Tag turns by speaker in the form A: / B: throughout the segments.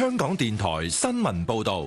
A: 香港電台新聞報道。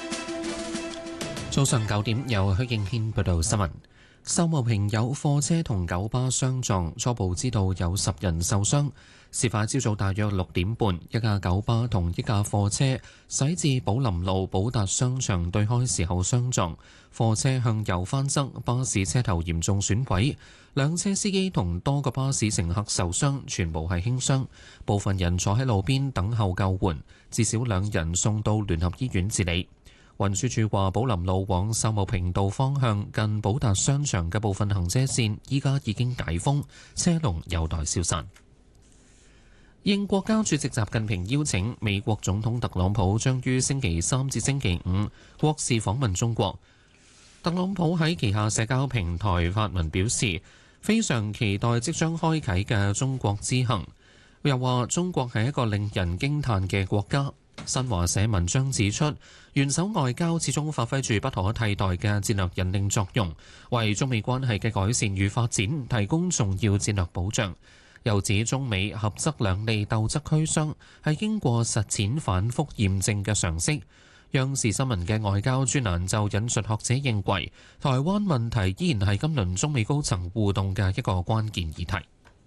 B: 早上9點，由許敬軒報道新聞。秀茂坪有貨車同九巴相撞，初步知道有10人受傷。事發朝早大約6點半，一架九巴同一架貨車駛至寶林路寶達商場對開時候相撞，貨車向右翻側，巴士車頭嚴重損毀，兩車司機同多個巴士乘客受傷，全部係輕傷，部分人坐喺路邊等候救援，至少2人送到聯合醫院治理。運輸署話，寶林路往秀茂坪道方向近寶達商場嘅部分行車線依家已經解封，車龍有待消散。應國家主席習近平邀請，美國總統特朗普將於星期3至星期5國事訪問中國。特朗普喺旗下社交平台發文表示，非常期待即將開啟嘅中國之行，又話中國係一個令人驚嘆嘅國家。新華社文章指出，元首外交始終發揮住不可替代嘅戰略引領作用，為中美關係嘅改善與發展提供重要戰略保障。又指中美合則兩利，鬥則俱傷，係經過實踐反覆驗證嘅常識。央視新聞嘅外交專欄就引述學者認為，台灣問題依然係今輪中美高層互動嘅一個關鍵議題。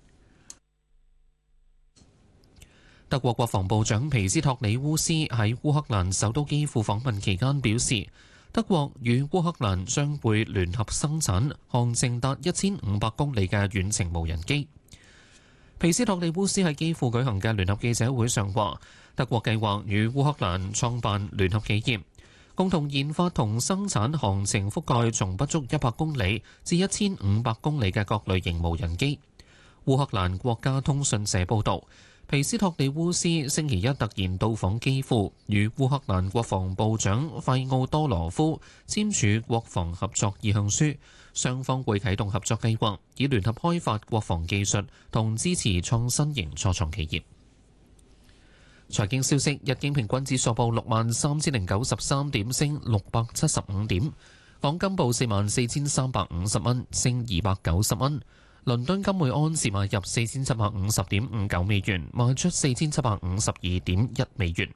B: 德國國防部長皮斯托里烏斯喺烏克蘭首都基輔訪問期間表示，德國與烏克蘭將會聯合生產航程達1500公里嘅遠程無人機。皮斯托里烏斯喺基輔舉行嘅聯合記者會上話，德國計劃與烏克蘭創辦聯合企業，共同研發同生產航程覆蓋從不足100公里至1500公里嘅各類型無人機。烏克蘭國家通訊社報導，皮斯托里烏斯星期一突然到訪基輔，與烏克蘭國防部長費奧多羅夫簽署國防合作意向書，雙方會啟動合作計劃，以聯合開發國防技術同支持創新型初創企業。財經消息，日經平均指數報63,093點，升675點；港金報44,350蚊，升290蚊。倫敦金每安士買入4750.59美元，賣出4752.1美元。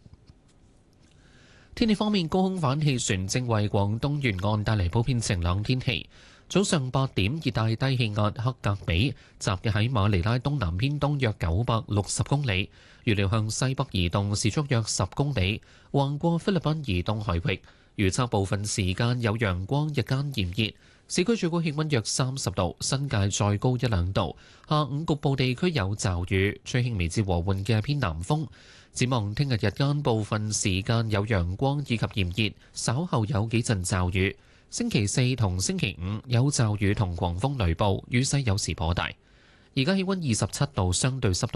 B: 天氣方面，高空反氣旋正為廣東沿岸帶嚟普遍晴朗天氣。早上8點，熱帶低氣壓克格比集結喺馬尼拉東南偏東約960公里，預料向西北移動，時速約10公里，橫過菲律賓移動海域。預測部分時間有陽光，日間炎熱。市區最高氣溫約30度，新界再高1-2度。下午局部地區有驟雨，吹輕微至和緩嘅偏南風。展望聽日日間部分時間有陽光以及炎熱，稍後有幾陣驟雨。星期4同星期5有驟雨同狂風雷暴，雨勢有時頗大。而家氣溫27度，相對濕度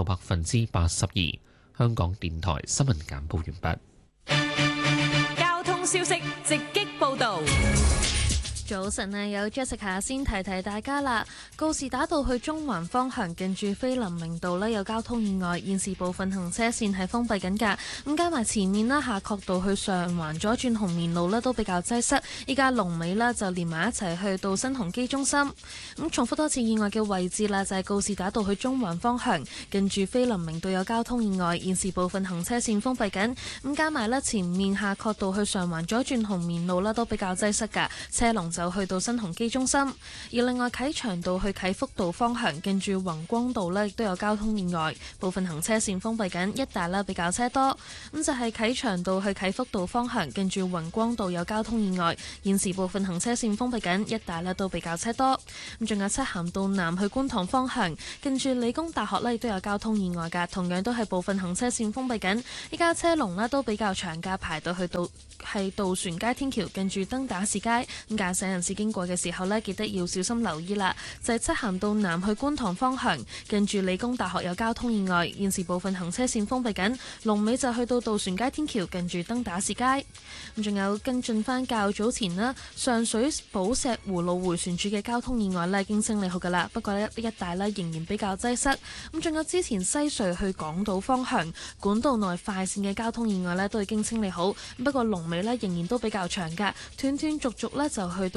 B: 82%。香港電台新聞簡報完
C: 畢。交通消息直擊報導。
D: 早晨啊，有 Jessica 先提提大家啦。告士打道去中環方向近住菲林明道呢有交通意外，現時部分行車線係封閉緊㗎。咁加埋前面啦，夏慤道去上環左轉紅棉路呢都比較擠塞。依家龍尾啦就連埋一齊去到新鴻基中心。咁重複多次意外嘅位置啦，就係告士打道去中環方向近住菲林明道有交通意外，現時部分行車線封閉緊。咁加埋呢前面夏慤道去上環左轉紅棉路呢都比較擠塞㗎，車龍就去到新鴻基中心。而另外啟祥道去啟福道方向近住宏光道呢亦都有交通意外，部分行車線封閉緊，一帶呢比較車多。咁就係啟祥道去啟福道方向近住宏光道有交通意外，現時部分行車線封閉緊，一帶呢都比較車多。咁仲有漆咸道南去觀塘方向近住理工大學呢亦都有交通意外㗎，同樣都係部分行車線封閉緊，依家車龍呢都比較長㗎，排到去到係渡船街天橋近住登打士街。咁駕駛人士經過嘅時候呢，記得要小心留意啦。就係漆咸道南去觀塘方向近住理工大學有交通意外，現時部分行車線封閉緊，龍尾就去到渡船街天橋近住登打士街。咁仲有跟進翻較早前啦，上水寶石湖路迴旋處嘅交通意外呢已經清理好噶啦，不過呢一帶呢仍然比較擠塞。咁仲有之前西隧去港島方向管道內快線嘅交通意外呢都已經清理好，不過龍尾呢仍然都比較長噶，斷斷續續呢就去到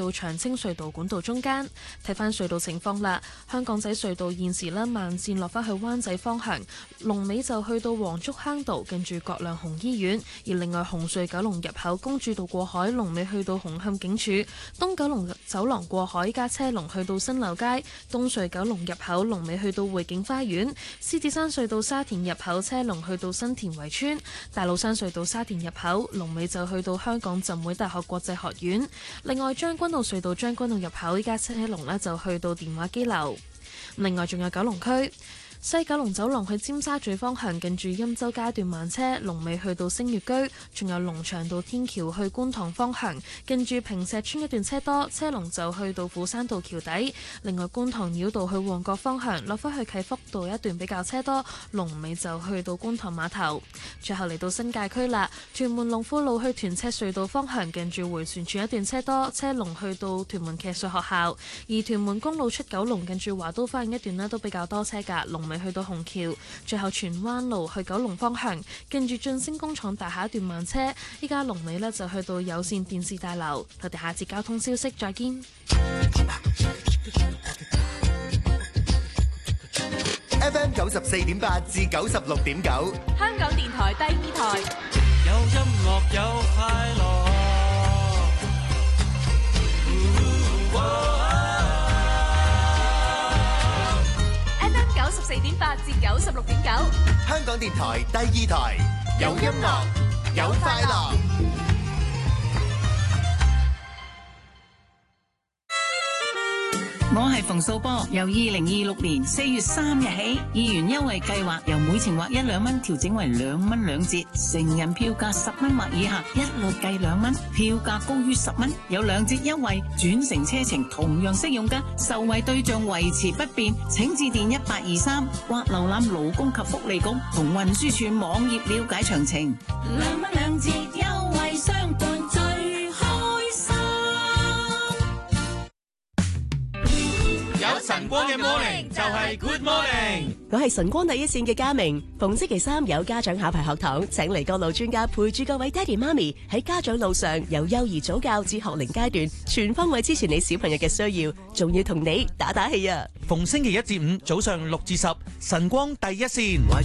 D: 到長青隧道管道中間。睇翻隧道情況啦，香港仔隧道現時呢，慢線落翻去灣仔方向，龍尾就去到黃竹坑道近住葛量洪醫院；而另外紅隧九龍入口公主道過海，龍尾去到紅磡警署；東九龍走廊過海加車龍去到新樓街；東隧九龍入口龍尾去到匯景花園；獅子山隧道沙田入口車龍去到新田圍村；大老山隧道沙田入口龍尾就去到香港浸會大學國際學院。另外將軍澳隧道將軍澳入口依家車龍呢就去到電話機樓。另外仲有九龍區西九龍走廊去尖沙咀方向，近住欽州街段慢車，龍尾去到星月居；仲有龍翔道天橋去觀塘方向，近住坪石村一段車多，車龍就去到斧山道橋底。另外觀塘繞道去旺角方向，落返去啟福道一段比較車多，龍尾就去到觀塘碼頭。最後嚟到新界區啦，屯門龍富路去屯赤隧道方向，近住迴旋處一段車多，車龍去到屯門騎術學校；而屯門公路出九龍，近住華都花園一段呢都比較多車㗎，龍未去到紅橋。最後荃灣路去九龍方向，跟住晉升工廠大廈一段慢車，依家龍尾呢就去到有線電視大樓。我哋下節交通消息再見。
E: FM 94.8至96.9，
C: 香港電台第二台，
F: 有音樂有快樂。
C: 94.8至96.9，
E: 香港電台第二台，有音樂有快樂。
G: 我係馮素波，由2026年4月3日起，議員優惠計劃由每程劃1、2蚊調整為2蚊2折，成人票價10蚊或以下，一律計2蚊，票價高於10蚊有2折優惠，轉乘車程同樣適用㗎，受惠對象維持不變，請致電1823或瀏覽勞工及福利局同運輸署網頁了解詳情。2蚊2折優惠相伴最開心。
F: 有晨光嘅 morning 就係 good morning。
H: 我係晨光第一線嘅嘉明，逢星期三有家長考牌學堂，請嚟各路專家陪住各位爹哋媽咪喺家長路上，由幼兒早教至學齡階段，全方位支持你小朋友嘅需要，仲要同你打打氣啊！
I: 逢星期一至五早上6至10，晨光第一線。